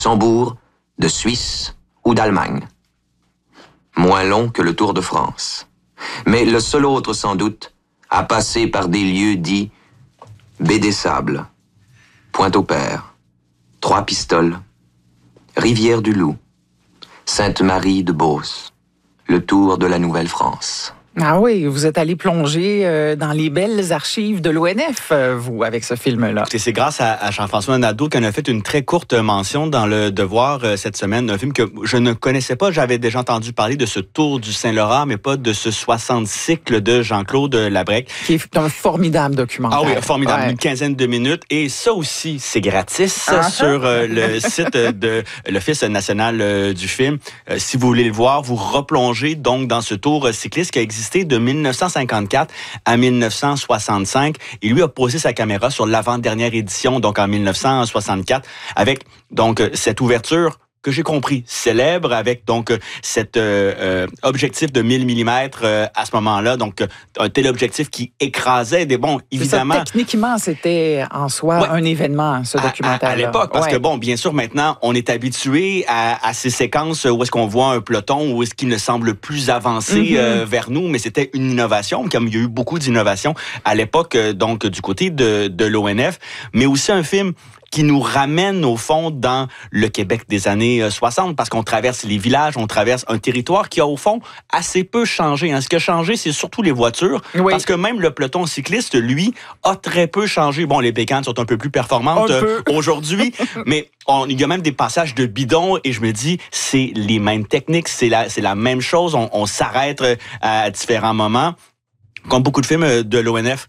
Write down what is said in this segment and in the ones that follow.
Luxembourg, de Suisse ou d'Allemagne. Moins long que le Tour de France. Mais le seul autre, sans doute, a passé par des lieux dits Baie des Sables, Pointe-au-Père, Trois-Pistoles, Rivière-du-Loup, Sainte-Marie-de-Beauce, le Tour de la Nouvelle-France. Ah oui, vous êtes allé plonger dans les belles archives de l'ONF, vous, avec ce film-là. Et c'est grâce à Jean-François Nadeau qu'on a fait une très courte mention dans Le Devoir cette semaine, un film que je ne connaissais pas. J'avais déjà entendu parler de ce Tour du Saint-Laurent, mais pas de ce 60 cycles de Jean-Claude Labrec. Qui est un formidable documentaire. Ah oui, formidable, ouais. Une quinzaine de minutes. Et ça aussi, c'est gratis sur le site de l'Office national du film. Si vous voulez le voir, vous replongez donc dans ce tour cycliste qui a existé de 1954 à 1965. Il lui a posé sa caméra sur l'avant-dernière édition, donc en 1964, avec donc cette ouverture que j'ai compris, célèbre, avec donc cet objectif de 1000 mm à ce moment-là, donc un téléobjectif qui écrasait des bons, évidemment. Ça, techniquement, c'était en soi un événement, ce documentaire-là. À l'époque, parce que bon, bien sûr, maintenant, on est habitué à ces séquences où est-ce qu'on voit un peloton, où est-ce qu'il ne semble plus avancer vers nous, mais c'était une innovation, comme il y a eu beaucoup d'innovations à l'époque, donc du côté de l'ONF, mais aussi un film qui nous ramène, au fond, dans le Québec des années 60, parce qu'on traverse les villages, on traverse un territoire qui a, au fond, assez peu changé. Ce qui a changé, c'est surtout les voitures, parce que même le peloton cycliste, lui, a très peu changé. Bon, les bécanes sont un peu plus performantes aujourd'hui, mais il y a même des passages de bidon, et je me dis, c'est les mêmes techniques, c'est la même chose, on s'arrête à différents moments. Comme beaucoup de films de l'ONF,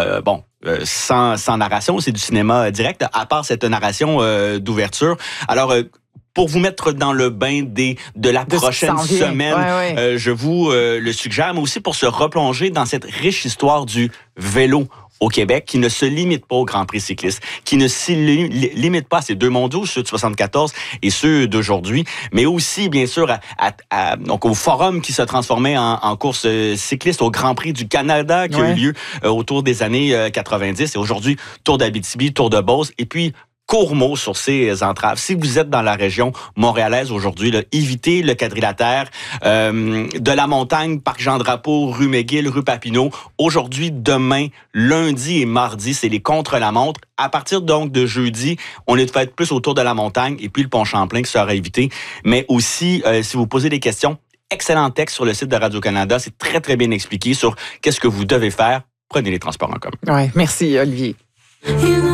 sans narration, c'est du cinéma direct, à part cette narration d'ouverture. Alors, pour vous mettre dans le bain de la prochaine semaine, je vous le suggère, mais aussi pour se replonger dans cette riche histoire du vélo au Québec, qui ne se limite pas au Grand Prix cycliste, qui ne se limite pas à ces deux mondiaux, ceux de 74 et ceux d'aujourd'hui, mais aussi, bien sûr, donc au forum qui se transformait en course cycliste, au Grand Prix du Canada qui a eu lieu autour des années 90. Et aujourd'hui, Tour d'Abitibi, Tour de Beauce, et puis court mot sur ces entraves. Si vous êtes dans la région montréalaise aujourd'hui, évitez le quadrilatère de la montagne, Parc Jean-Drapeau, rue McGill, rue Papineau. Aujourd'hui, demain, lundi et mardi, c'est les contre-la-montre. À partir donc de jeudi, on est fait plus autour de la montagne et puis le pont Champlain qui sera évité. Mais aussi, si vous posez des questions, excellent texte sur le site de Radio-Canada. C'est très, très bien expliqué sur qu'est-ce que vous devez faire. Prenez les transports en commun. Ouais, merci, Olivier.